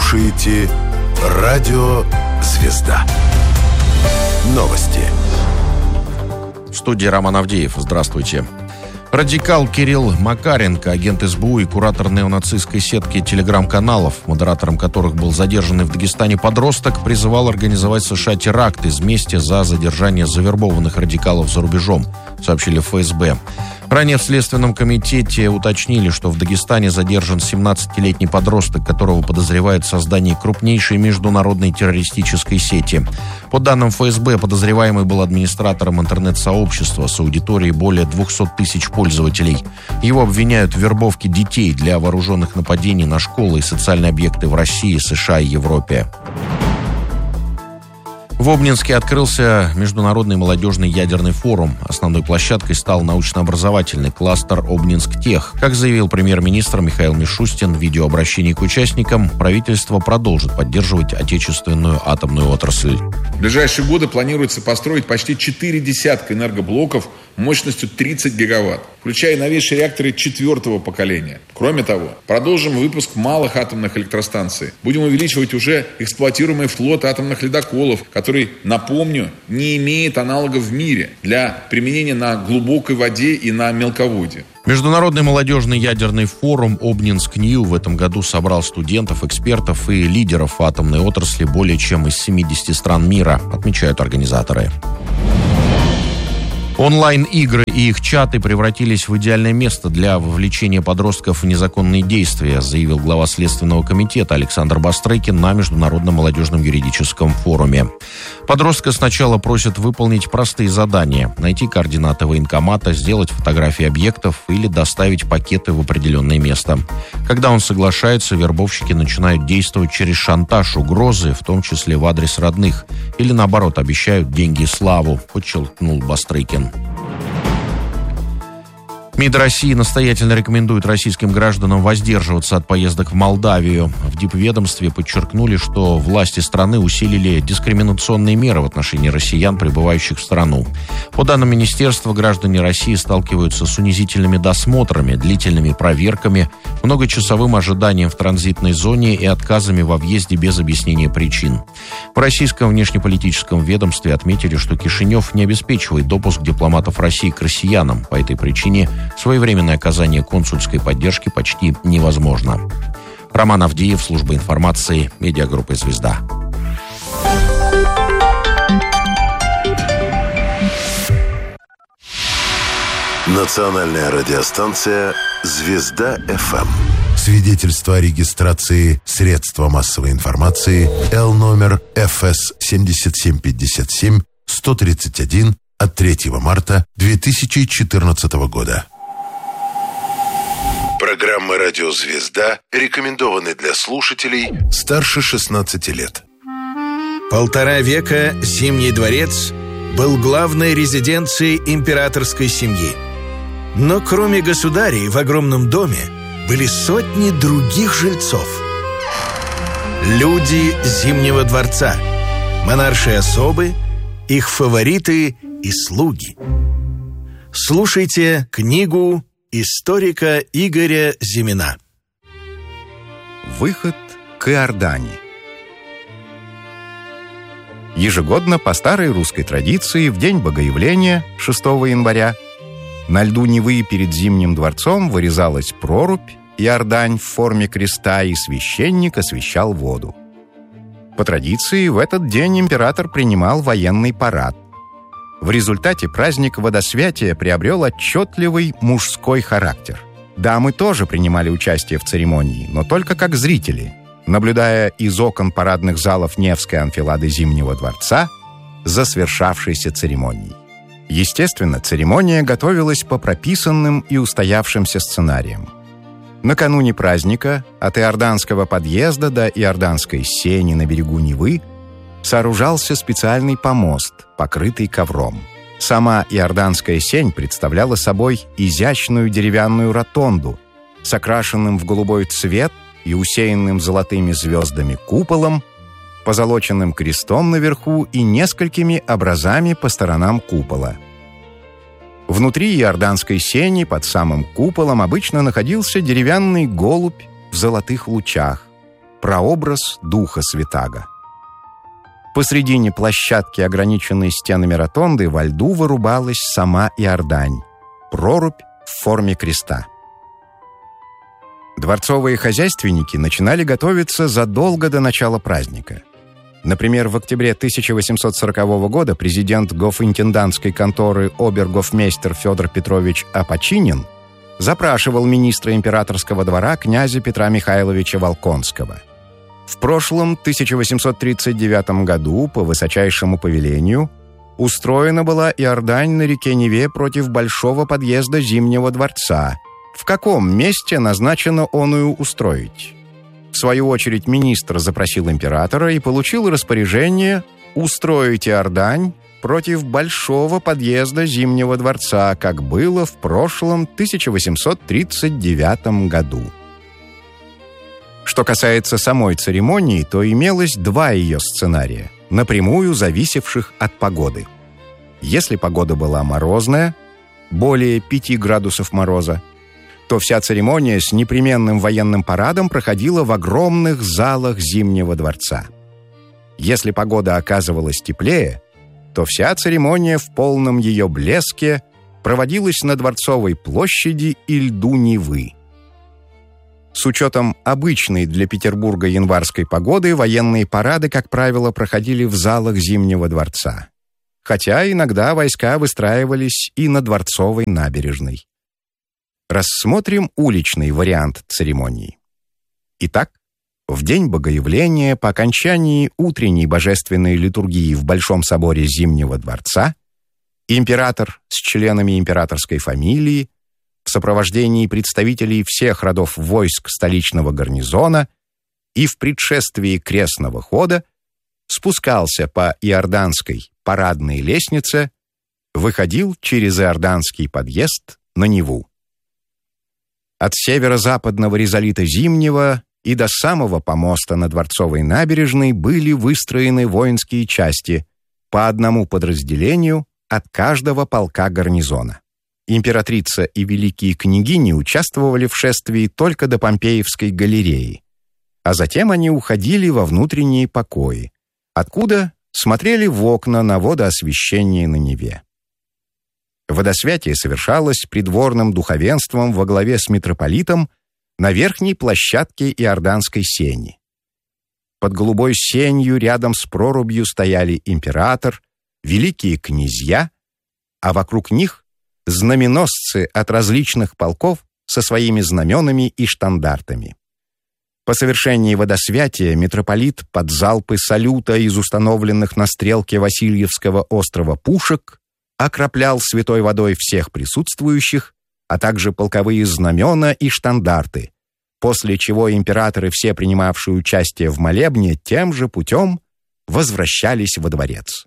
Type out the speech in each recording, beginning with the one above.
слушаете «Радио Звезда». Новости. В студии Роман Авдеев. Здравствуйте. Радикал Кирилл Макаренко, агент СБУ и куратор неонацистской сетки телеграм-каналов, модератором которых был задержанный в Дагестане подросток, призывал организовать США теракт из мести за задержание завербованных радикалов за рубежом, сообщили в ФСБ. Ранее в Следственном комитете уточнили, что в Дагестане задержан 17-летний подросток, которого подозревают в создании крупнейшей международной террористической сети. По данным ФСБ, подозреваемый был администратором интернет-сообщества с аудиторией более 200 тысяч пользователей. Его обвиняют в вербовке детей для вооруженных нападений на школы и социальные объекты в России, США и Европе. В Обнинске открылся Международный молодежный ядерный форум. Основной площадкой стал научно-образовательный кластер «Обнинск-Тех». Как заявил премьер-министр Михаил Мишустин в видеообращении к участникам, правительство продолжит поддерживать отечественную атомную отрасль. В ближайшие годы планируется построить почти 4 десятка энергоблоков мощностью 30 гигаватт, включая новейшие реакторы 4-го поколения. Кроме того, продолжим выпуск малых атомных электростанций. Будем увеличивать уже эксплуатируемый флот атомных ледоколов, который, напомню, не имеет аналогов в мире для применения на глубокой воде и на мелководье. Международный молодежный ядерный форум «Обнинск-Нью» в этом году собрал студентов, экспертов и лидеров атомной отрасли более чем из 70 стран мира, отмечают организаторы. Онлайн-игры и их чаты превратились в идеальное место для вовлечения подростков в незаконные действия, заявил глава Следственного комитета Александр Бастрыкин на Международном молодежном юридическом форуме. Подростка сначала просят выполнить простые задания: найти координаты военкомата, сделать фотографии объектов или доставить пакеты в определенное место. Когда он соглашается, вербовщики начинают действовать через шантаж, угрозы, в том числе в адрес родных, или наоборот обещают деньги и славу, подчеркнул Бастрыкин. МИД России настоятельно рекомендует российским гражданам воздерживаться от поездок в Молдавию. В дипведомстве подчеркнули, что власти страны усилили дискриминационные меры в отношении россиян, прибывающих в страну. По данным министерства, граждане России сталкиваются с унизительными досмотрами, длительными проверками, многочасовым ожиданием в транзитной зоне и отказами во въезде без объяснения причин. В российском внешнеполитическом ведомстве отметили, что Кишинев не обеспечивает допуск дипломатов России к россиянам. По этой причине своевременное оказание консульской поддержки почти невозможно. Роман Авдеев, служба информации, медиагруппа «Звезда». Национальная радиостанция «Звезда-ФМ». Свидетельство о регистрации средства массовой информации Л номер ФС 7757 131 от 3 марта 2014 года. Программа «Радио Звезда» рекомендованы для слушателей старше 16 лет. 1,5 века Зимний дворец был главной резиденцией императорской семьи. Но кроме государей в огромном доме были сотни других жильцов. Люди Зимнего дворца, монаршие особы, их фавориты и слуги. Слушайте книгу историка Игоря Зимина. Выход к Иордании. Ежегодно по старой русской традиции в день Богоявления, 6 января, на льду Невы перед Зимним дворцом вырезалась прорубь, Иордань в форме креста, и священник освящал воду. По традиции, в этот день император принимал военный парад. В результате праздник водосвятия приобрел отчетливый мужской характер. Дамы тоже принимали участие в церемонии, но только как зрители, наблюдая из окон парадных залов Невской анфилады Зимнего дворца за свершавшейся церемонией. Естественно, церемония готовилась по прописанным и устоявшимся сценариям. Накануне праздника от Иорданского подъезда до Иорданской сени на берегу Невы сооружался специальный помост, покрытый ковром. Сама Иорданская сень представляла собой изящную деревянную ротонду с окрашенным в голубой цвет и усеянным золотыми звездами куполом, позолоченным крестом наверху и несколькими образами по сторонам купола. Внутри Иорданской сени под самым куполом обычно находился деревянный голубь в золотых лучах. прообраз Духа Святаго. Посредине площадки, ограниченной стенами ротонды, во льду вырубалась сама Иордань, прорубь в форме креста. Дворцовые хозяйственники начинали готовиться задолго до начала праздника. Например, в октябре 1840 года президент гофинтендантской конторы обергофмейстер Федор Петрович Апочинин запрашивал министра императорского двора князя Петра Михайловича Волконского. В прошлом 1839 году по высочайшему повелению устроена была Иордань на реке Неве против большого подъезда Зимнего дворца. В каком месте назначено оную устроить? В свою очередь министр запросил императора и получил распоряжение устроить Иордань против большого подъезда Зимнего дворца, как было в прошлом 1839 году. Что касается самой церемонии, то имелось два ее сценария, напрямую зависевших от погоды. Если погода была морозная, более 5 градусов мороза, то вся церемония с непременным военным парадом проходила в огромных залах Зимнего дворца. Если погода оказывалась теплее, то вся церемония в полном ее блеске проводилась на Дворцовой площади и льду Невы. С учетом обычной для Петербурга январской погоды, военные парады, как правило, проходили в залах Зимнего дворца. Хотя иногда войска выстраивались и на Дворцовой набережной. Рассмотрим уличный вариант церемонии. Итак, в день Богоявления, по окончании утренней божественной литургии в Большом соборе Зимнего дворца, император с членами императорской фамилии в сопровождении представителей всех родов войск столичного гарнизона и в предшествии крестного хода спускался по Иорданской парадной лестнице, выходил через Иорданский подъезд на Неву. От северо-западного ризолита Зимнего и до самого помоста на Дворцовой набережной были выстроены воинские части, по одному подразделению от каждого полка гарнизона. Императрица и великие княгини участвовали в шествии только до Помпеевской галереи, а затем они уходили во внутренние покои, откуда смотрели в окна на водоосвещение на Неве. Водосвятие совершалось придворным духовенством во главе с митрополитом на верхней площадке Иорданской сени. Под голубой сенью рядом с прорубью стояли император, великие князья, а вокруг них знаменосцы от различных полков со своими знаменами и штандартами. По совершении водосвятия митрополит под залпы салюта из установленных на стрелке Васильевского острова пушек окроплял святой водой всех присутствующих, а также полковые знамена и штандарты, после чего императоры, все принимавшие участие в молебне, тем же путем возвращались во дворец.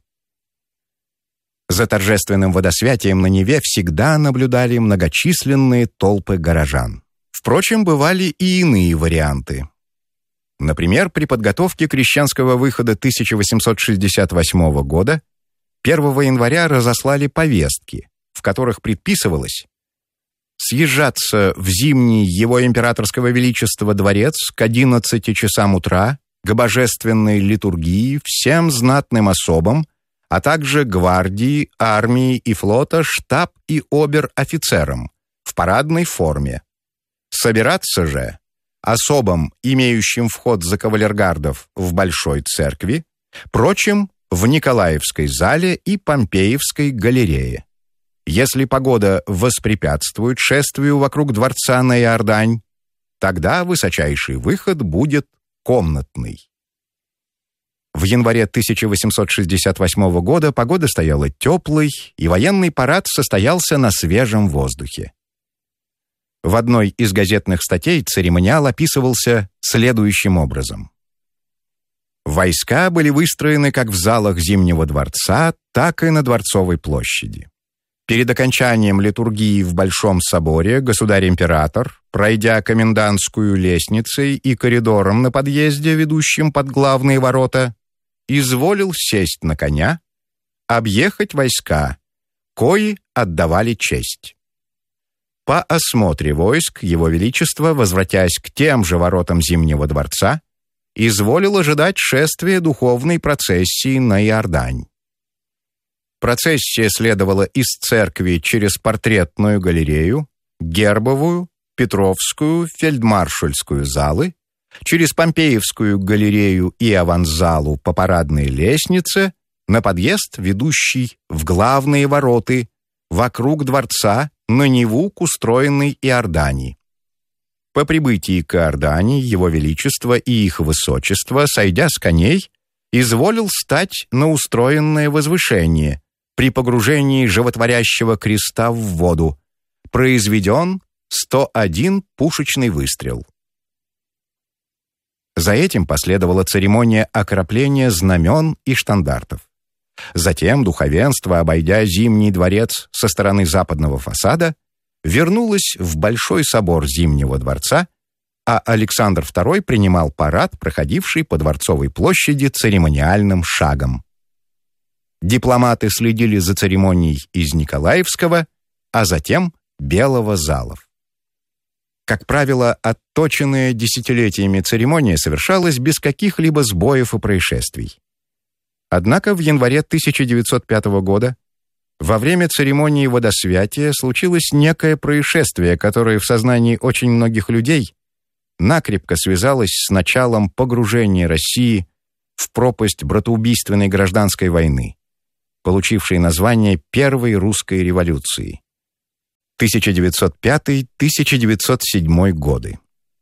За торжественным водосвятием на Неве всегда наблюдали многочисленные толпы горожан. Впрочем, бывали и иные варианты. Например, при подготовке крещенского выхода 1868 года 1 января разослали повестки, в которых предписывалось съезжаться в Зимний Его Императорского Величества дворец к 11 часам утра к божественной литургии всем знатным особам, а также гвардии, армии и флота, штаб и обер-офицерам в парадной форме. Собираться же особам, имеющим вход за кавалергардов в Большой церкви, прочим в Николаевской зале и Помпеевской галерее. Если погода воспрепятствует шествию вокруг дворца на Иордань, тогда высочайший выход будет комнатный. В январе 1868 года погода стояла теплой, и военный парад состоялся на свежем воздухе. В одной из газетных статей церемониал описывался следующим образом. Войска были выстроены как в залах Зимнего дворца, так и на Дворцовой площади. Перед окончанием литургии в Большом соборе государь-император, пройдя комендантскую лестницей и коридором на подъезде, ведущем под главные ворота, изволил сесть на коня, объехать войска, кои отдавали честь. По осмотре войск Его Величество, возвратясь к тем же воротам Зимнего дворца, изволил ожидать шествия духовной процессии на Иордань. Процессия следовала из церкви через Портретную галерею, Гербовую, Петровскую, Фельдмаршальскую залы, через Помпеевскую галерею и аванзалу по парадной лестнице на подъезд, ведущий в главные ворота, вокруг дворца, на Неву к устроенной Иордании. По прибытии к Иордании Его Величество и Их Высочество, сойдя с коней, изволил стать на устроенное возвышение при погружении животворящего креста в воду. Произведен 101 пушечный выстрел. За этим последовала церемония окропления знамен и штандартов. Затем духовенство, обойдя Зимний дворец со стороны западного фасада, вернулось в Большой собор Зимнего дворца, а Александр II принимал парад, проходивший по Дворцовой площади церемониальным шагом. Дипломаты следили за церемонией из Николаевского, а затем Белого залов. Как правило, отточенная десятилетиями церемония совершалась без каких-либо сбоев и происшествий. Однако в январе 1905 года во время церемонии водосвятия случилось некое происшествие, которое в сознании очень многих людей накрепко связалось с началом погружения России в пропасть братоубийственной гражданской войны, получившей название Первой русской революции. 1905-1907 годы.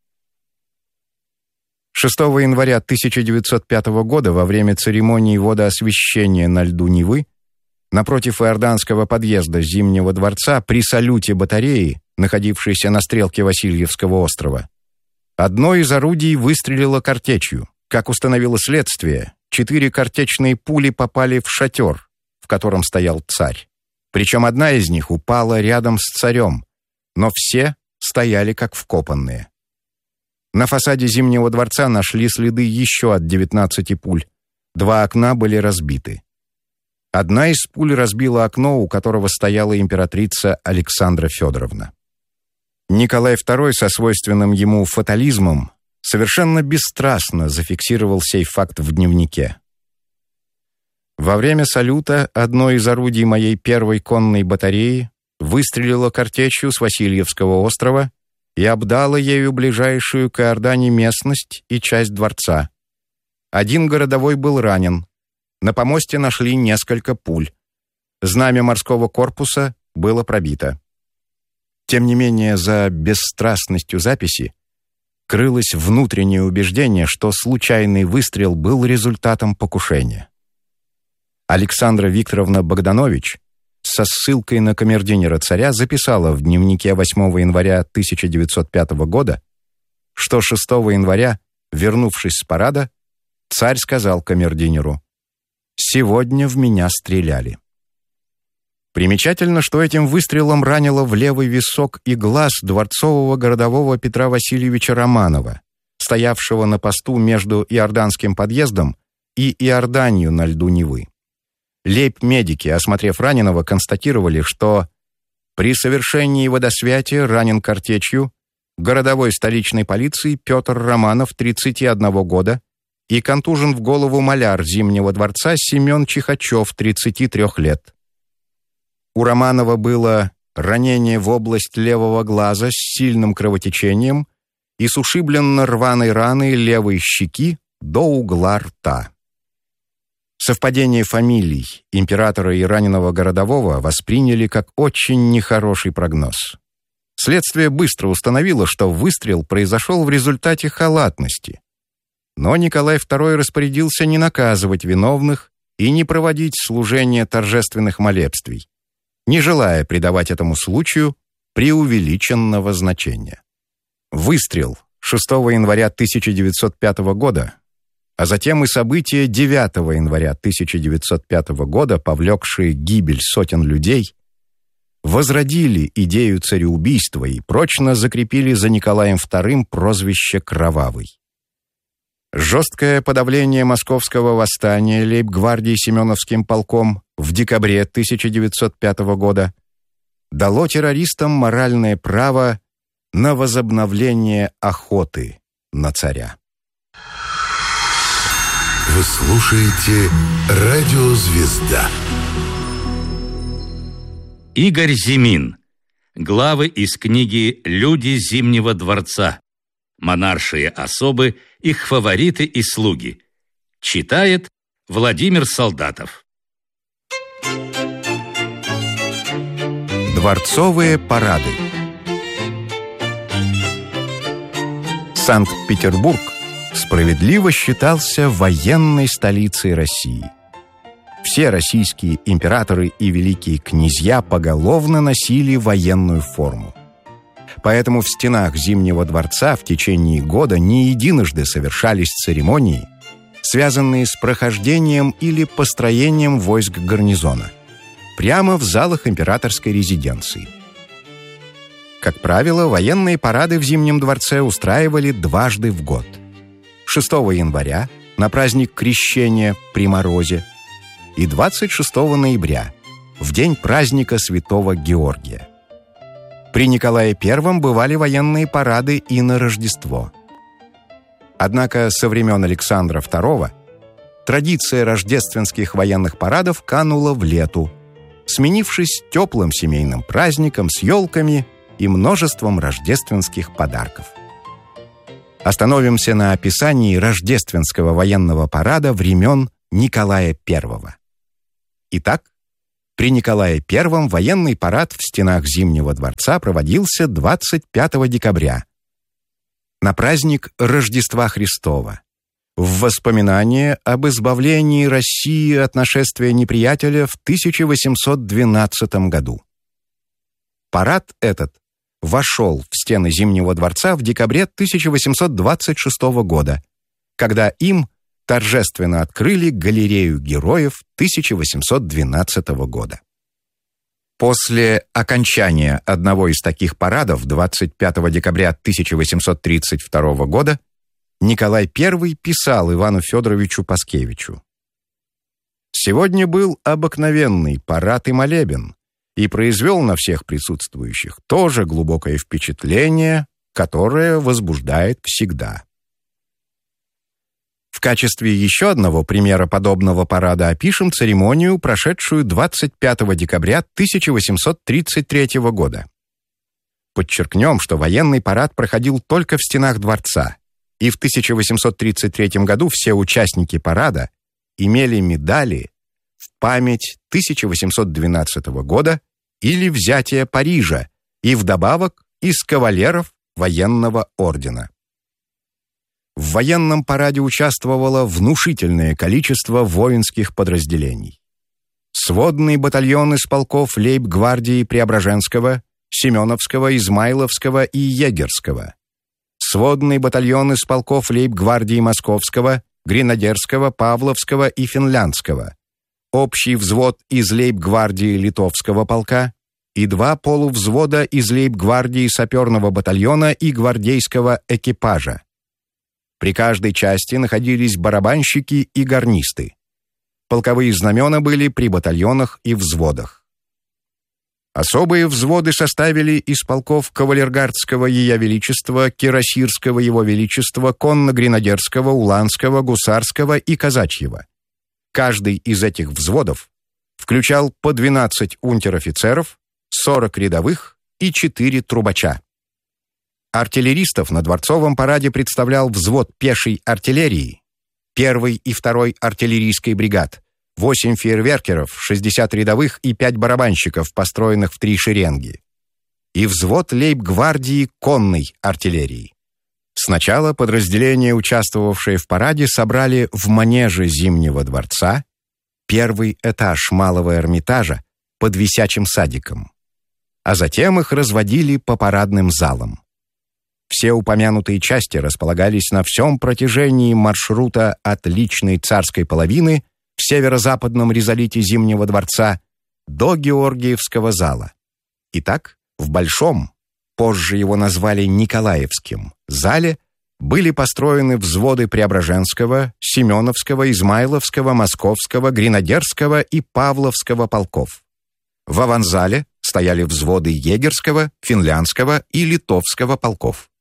6 января 1905 года во время церемонии водоосвящения на льду Невы напротив иорданского подъезда Зимнего дворца при салюте батареи, находившейся на стрелке Васильевского острова, одно из орудий выстрелило картечью. Как установило следствие, 4 картечные пули попали в шатер, в котором стоял царь. Причем одна из них упала рядом с царем, но все стояли как вкопанные. На фасаде Зимнего дворца нашли следы еще от 19 пуль. 2 окна были разбиты. Одна из пуль разбила окно, у которого стояла императрица Александра Федоровна. Николай II со свойственным ему фатализмом совершенно бесстрастно зафиксировал сей факт в дневнике. Во время салюта одно из орудий моей первой конной батареи выстрелило картечью с Васильевского острова и обдало ею ближайшую к Иордане местность и часть дворца. 1 городовой был ранен. На помосте нашли несколько пуль. Знамя морского корпуса было пробито. Тем не менее, за бесстрастностью записи крылось внутреннее убеждение, что случайный выстрел был результатом покушения. Александра Викторовна Богданович со ссылкой на камердинера царя записала в дневнике 8 января 1905 года, что 6 января, вернувшись с парада, царь сказал камердинеру: «Сегодня в меня стреляли». Примечательно, что этим выстрелом ранило в левый висок и глаз дворцового городового Петра Васильевича Романова, стоявшего на посту между Иорданским подъездом и Иорданию на льду Невы. Лейб-медики, осмотрев раненого, констатировали, что при совершении водосвятия ранен картечью городовой столичной полиции Петр Романов, 31 года, и контужен в голову маляр Зимнего дворца Семен Чихачев, 33 лет. У Романова было ранение в область левого глаза с сильным кровотечением и с ушибленно рваной раной левой щеки до угла рта. Совпадение фамилий императора и раненого городового восприняли как очень нехороший прогноз. Следствие быстро установило, что выстрел произошел в результате халатности. Но Николай II распорядился не наказывать виновных и не проводить служение торжественных молебствий, не желая придавать этому случаю преувеличенного значения. Выстрел 6 января 1905 года, а затем и события 9 января 1905 года, повлекшие гибель сотен людей, возродили идею цареубийства и прочно закрепили за Николаем II прозвище «Кровавый». Жесткое подавление московского восстания лейб-гвардии Семеновским полком в декабре 1905 года дало террористам моральное право на возобновление охоты на царя. Вы слушаете «Радио Звезда». Игорь Зимин. Главы из книги «Люди Зимнего дворца». Монаршие особы, их фавориты и слуги. Читает Владимир Солдатов. Дворцовые парады. Санкт-Петербург справедливо считался военной столицей России. Все российские императоры и великие князья поголовно носили военную форму. Поэтому в стенах Зимнего дворца в течение года не единожды совершались церемонии, связанные с прохождением или построением войск гарнизона, прямо в залах императорской резиденции. Как правило, военные парады в Зимнем дворце устраивали дважды в год. 6 января на праздник Крещения при морозе и 26 ноября в день праздника Святого Георгия. При Николае I бывали военные парады и на Рождество. Однако со времен Александра II традиция рождественских военных парадов канула в лету, сменившись теплым семейным праздником с елками и множеством рождественских подарков. Остановимся на описании рождественского военного парада времен Николая I. Итак, при Николае I военный парад в стенах Зимнего дворца проводился 25 декабря на праздник Рождества Христова, в воспоминание об избавлении России от нашествия неприятеля в 1812 году. Парад этот вошел в стены Зимнего дворца в декабре 1826 года, когда им торжественно открыли галерею героев 1812 года. После окончания одного из таких парадов 25 декабря 1832 года Николай I писал Ивану Федоровичу Паскевичу: «Сегодня был обыкновенный парад и молебен, и произвел на всех присутствующих тоже глубокое впечатление, которое возбуждает всегда». В качестве еще одного примера подобного парада опишем церемонию, прошедшую 25 декабря 1833 года. Подчеркнем, что военный парад проходил только в стенах дворца, и в 1833 году все участники парада имели медали в память 1812 года или взятия Парижа и вдобавок из кавалеров военного ордена. В военном параде участвовало внушительное количество воинских подразделений. Сводный батальон из полков лейб-гвардии Преображенского, Семеновского, Измайловского и Егерского, сводный батальон из полков лейб-гвардии Московского, Гренадерского, Павловского и Финляндского, общий взвод из лейб-гвардии Литовского полка и 2 полувзвода из лейб-гвардии саперного батальона и гвардейского экипажа. При каждой части находились барабанщики и гарнисты. Полковые знамена были при батальонах и взводах. Особые взводы составили из полков кавалергардского Ея Величества, Кирасирского Его Величества, конно-гренадерского, уланского, гусарского и казачьего. Каждый из этих взводов включал по 12 унтер-офицеров, 40 рядовых и 4 трубача. Артиллеристов на дворцовом параде представлял взвод пешей артиллерии, 1-й и 2-й артиллерийской бригад, 8 фейерверкеров, 60 рядовых и 5 барабанщиков, построенных в 3 шеренги, и взвод лейб-гвардии конной артиллерии. Сначала подразделения, участвовавшие в параде, собрали в манеже Зимнего дворца, 1-й этаж Малого Эрмитажа под висячим садиком, а затем их разводили по парадным залам. Все упомянутые части располагались на всем протяжении маршрута от личной царской половины в северо-западном ризолите Зимнего дворца до Георгиевского зала. Итак, в Большом, позже его назвали Николаевским, зале были построены взводы Преображенского, Семеновского, Измайловского, Московского, Гренадерского и Павловского полков. В аванзале стояли взводы Егерского, Финляндского и Литовского полков.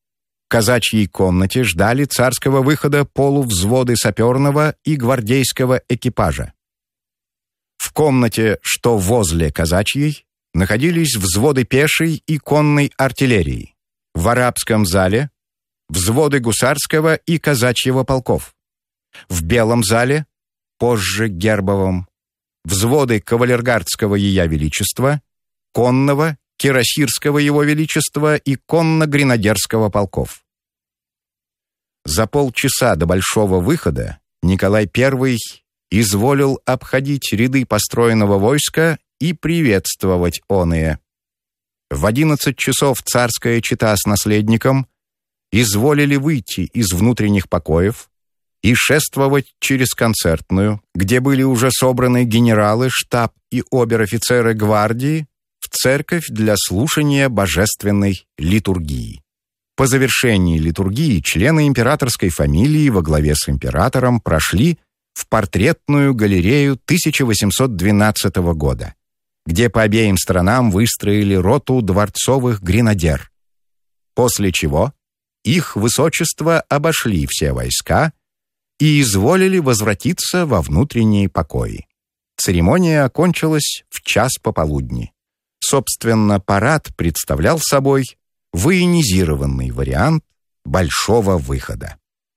казачьей комнате ждали царского выхода полувзводы саперного и гвардейского экипажа. В комнате, что возле казачьей, находились взводы пешей и конной артиллерии. В арабском зале взводы гусарского и казачьего полков. В белом зале, позже гербовом, взводы кавалергардского Ея Величества, конного, кирасирского Его Величества и конно-гренадерского полков. За полчаса до большого выхода Николай I изволил обходить ряды построенного войска и приветствовать оные. В 11 часов царская чета с наследником изволили выйти из внутренних покоев и шествовать через концертную, где были уже собраны генералы, штаб и обер-офицеры гвардии, в церковь для слушания божественной литургии. По завершении литургии члены императорской фамилии во главе с императором прошли в портретную галерею 1812 года, где по обеим сторонам выстроили роту дворцовых гренадер, после чего их высочество обошли все войска и изволили возвратиться во внутренние покои. Церемония окончилась в час пополудни. Собственно, парад представлял собой военизированный вариант большого выхода.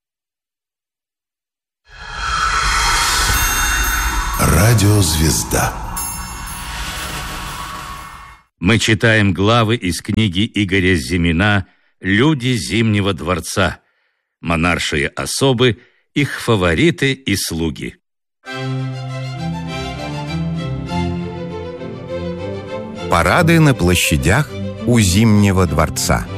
Радиозвезда. Мы читаем главы из книги Игоря Зимина «Люди Зимнего дворца», монаршие особы, их фавориты и слуги. Парады на площадях у Зимнего дворца.